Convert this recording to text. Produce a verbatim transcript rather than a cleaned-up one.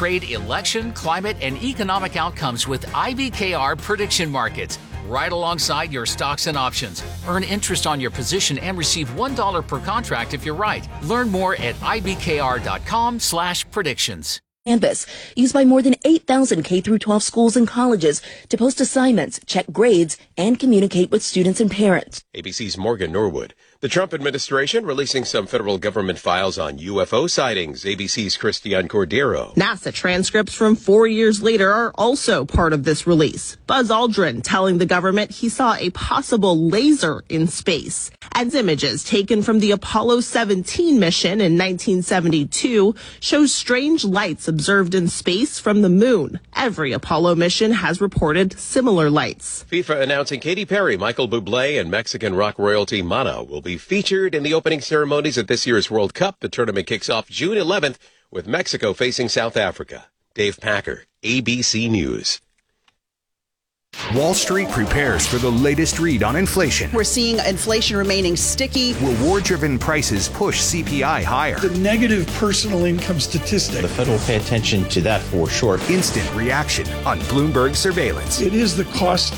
trade, election, climate, and economic outcomes with I B K R prediction markets, right alongside your stocks and options. Earn interest on your position and receive one dollar per contract if you're right. Learn more at ibkr.com slash predictions. Canvas, used by more than eight thousand K through twelve schools and colleges to post assignments, check grades, and communicate with students and parents. A B C's Morgan Norwood. The Trump administration releasing some federal government files on U F O sightings. A B C's Christiane Cordero. NASA transcripts from four years later are also part of this release. Buzz Aldrin telling the government he saw a possible laser in space. And images taken from the Apollo seventeen mission in nineteen seventy-two show strange lights observed in space from the moon. Every Apollo mission has reported similar lights. FIFA announcing Katy Perry, Michael Bublé, and Mexican rock royalty Mana will be featured in the opening ceremonies at this year's World Cup. The tournament kicks off June eleventh with Mexico facing South Africa. Dave Packer, A B C News. Wall Street prepares for the latest read on inflation. We're seeing inflation remaining sticky. Reward-driven prices push C P I higher. The negative personal income statistic. The Fed will pay attention to that for sure. Instant reaction on Bloomberg Surveillance. It is the cost